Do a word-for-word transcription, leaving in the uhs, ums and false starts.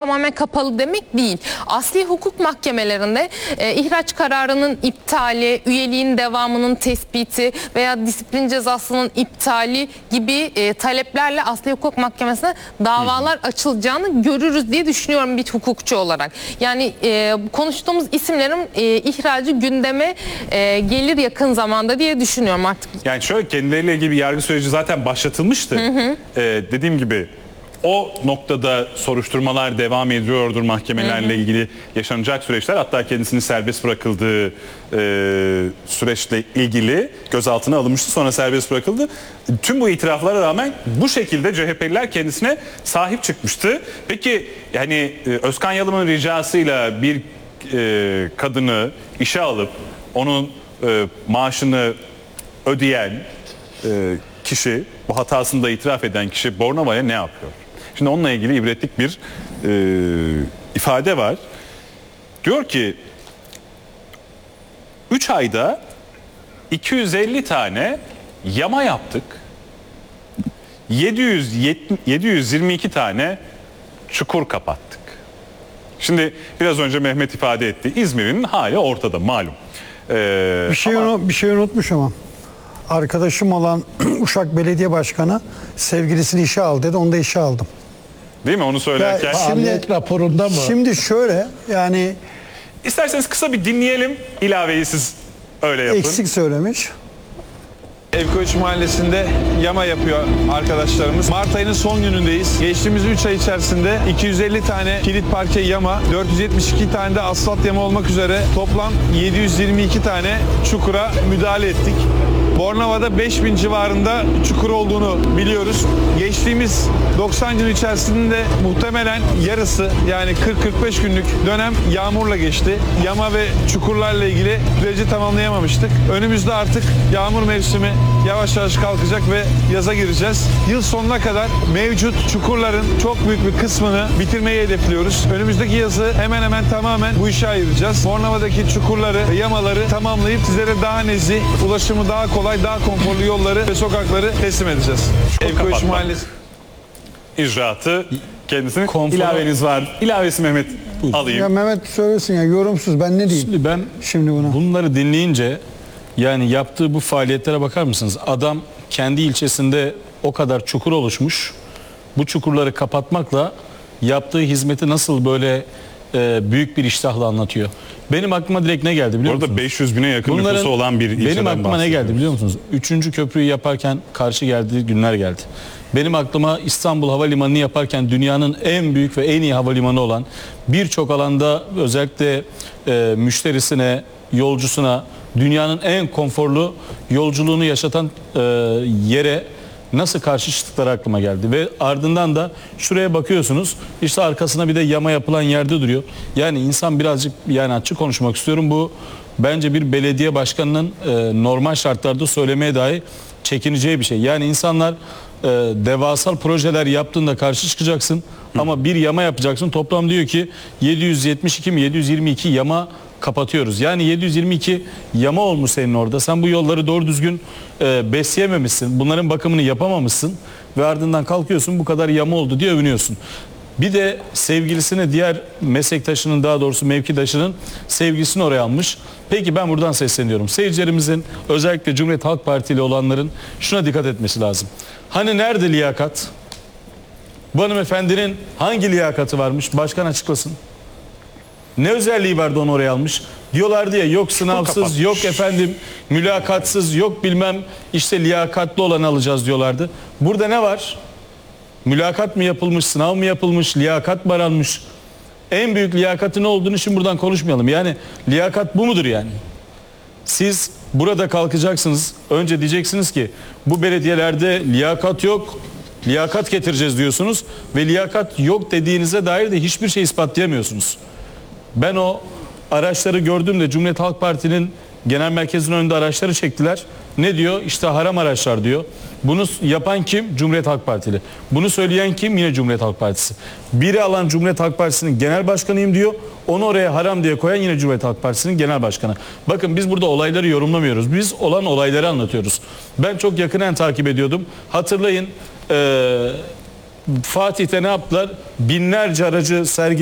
tamamen kapalı demek değil. Asli hukuk mahkemelerinde e, ihraç kararının iptali, üyeliğin devamının tespiti veya disiplin cezasının iptali gibi e, taleplerle Asli Hukuk Mahkemesi'ne davalar Hı. açılacağını görürüz diye düşünüyorum bir hukukçu olarak. Yani e, konuştuğumuz isimlerin e, ihracı gündeme e, gelir yakın zamanda diye düşünüyorum artık. Yani şöyle, kendileriyle ilgili bir yargı süreci zaten başlatılmıştı. Hı hı. E, dediğim gibi o noktada soruşturmalar devam ediyordur, mahkemelerle hı hı. ilgili yaşanacak süreçler, hatta kendisinin serbest bırakıldığı e, süreçle ilgili gözaltına alınmıştı, sonra serbest bırakıldı. Tüm bu itiraflara rağmen bu şekilde C H P'liler kendisine sahip çıkmıştı. Peki yani Özkan Yalım'ın ricasıyla bir e, kadını işe alıp onun e, maaşını ödeyen e, kişi, bu hatasını da itiraf eden kişi Bornova'ya ne yapıyor? Şimdi onunla ilgili ibretlik bir e, ifade var. Diyor ki üç ayda iki yüz elli tane yama yaptık. yedi yüz yirmi iki tane çukur kapattık. Şimdi biraz önce Mehmet ifade etti. İzmir'in hali ortada malum. Ee, bir şey ama... bir şey unutmuş ama. Arkadaşım olan Uşak Belediye Başkanı sevgilisini işe al dedi. Onu da işe aldım. Değil mi onu söylerken? Ya şimdi raporunda mı? Şimdi şöyle yani, isterseniz kısa bir dinleyelim, ilaveyi siz öyle yapın. Eksik söylemiş. Evkoç Mahallesi'nde yama yapıyor arkadaşlarımız. Mart ayının son günündeyiz. Geçtiğimiz üç ay içerisinde iki yüz elli tane kilit parke yama, dört yüz yetmiş iki tane de asfalt yama olmak üzere toplam yedi yüz yirmi iki tane çukura müdahale ettik. Bornova'da beş bin civarında çukur olduğunu biliyoruz. Geçtiğimiz doksan gün içerisinde muhtemelen yarısı, yani kırk kırk beş günlük dönem yağmurla geçti. Yama ve çukurlarla ilgili süreci tamamlayamamıştık. Önümüzde artık yağmur mevsimi yavaş yavaş kalkacak ve yaza gireceğiz. Yıl sonuna kadar mevcut çukurların çok büyük bir kısmını bitirmeyi hedefliyoruz. Önümüzdeki yazı hemen hemen tamamen bu işe ayıracağız. Bornova'daki çukurları ve yamaları tamamlayıp sizlere daha nezih, ulaşımı daha kolay, daha konforlu yolları ve sokakları teslim edeceğiz. Evkoç Mahallesi icraatı kendisinin Konfor... ilaveniz var. İlavesi Mehmet alayım. Ya Mehmet söylesin ya, yorumsuz ben ne diyeyim? Şimdi ben Şimdi buna. bunları dinleyince, yani yaptığı bu faaliyetlere bakar mısınız? Adam kendi ilçesinde o kadar çukur oluşmuş. Bu çukurları kapatmakla yaptığı hizmeti nasıl böyle e, büyük bir iştahla anlatıyor. Benim aklıma direkt ne geldi biliyor musunuz? Orada beş yüz bine yakın Bunların, nüfusu olan bir ilçeden benim aklıma ne geldi biliyor musunuz? Üçüncü köprüyü yaparken karşı geldiği günler geldi. Benim aklıma İstanbul Havalimanı'nı yaparken dünyanın en büyük ve en iyi havalimanı olan, birçok alanda özellikle e, müşterisine, yolcusuna dünyanın en konforlu yolculuğunu yaşatan e, yere nasıl karşı çıktıkları aklıma geldi. Ve ardından da şuraya bakıyorsunuz, işte arkasına bir de yama yapılan yerde duruyor. Yani insan birazcık, yani açık konuşmak istiyorum, bu bence bir belediye başkanının e, normal şartlarda söylemeye dahi çekineceği bir şey. Yani insanlar e, devasal projeler yaptığında karşı çıkacaksın. Hı. Ama bir yama yapacaksın. Toplam diyor ki yedi yüz yetmiş iki mi yedi yüz yirmi iki yama kapatıyoruz. Yani yedi yüz yirmi iki yama olmuş senin orada. Sen bu yolları doğru düzgün e, besleyememişsin. Bunların bakımını yapamamışsın. Ve ardından kalkıyorsun, bu kadar yama oldu diye övünüyorsun. Bir de sevgilisini, diğer meslektaşının, daha doğrusu mevkidaşının sevgilisini oraya almış. Peki ben buradan sesleniyorum. Seyircilerimizin, özellikle Cumhuriyet Halk Partili olanların şuna dikkat etmesi lazım. Hani nerede liyakat? Bu hanımefendinin hangi liyakati varmış? Başkan açıklasın. Ne özelliği vardı onu oraya almış? Diyorlardı ya, yok sınavsız, yok efendim mülakatsız, yok bilmem işte liyakatli olanı alacağız diyorlardı. Burada ne var? Mülakat mı yapılmış, sınav mı yapılmış, liyakat mı aranmış? En büyük liyakatı ne olduğunu şimdi buradan konuşmayalım. Yani liyakat bu mudur yani? Siz burada kalkacaksınız, önce diyeceksiniz ki bu belediyelerde liyakat yok, liyakat getireceğiz diyorsunuz ve liyakat yok dediğinize dair de hiçbir şey ispatlayamıyorsunuz. Ben o araçları gördüğümde Cumhuriyet Halk Parti'nin genel merkezinin önünde araçları çektiler. Ne diyor? İşte haram araçlar diyor. Bunu yapan kim? Cumhuriyet Halk Partili. Bunu söyleyen kim? Yine Cumhuriyet Halk Partisi. Biri alan Cumhuriyet Halk Partisi'nin genel başkanıyım diyor. Onu oraya haram diye koyan yine Cumhuriyet Halk Partisi'nin genel başkanı. Bakın biz burada olayları yorumlamıyoruz. Biz olan olayları anlatıyoruz. Ben çok yakından takip ediyordum. Hatırlayın, ee, Fatih'te ne yaptılar? Binlerce aracı sergi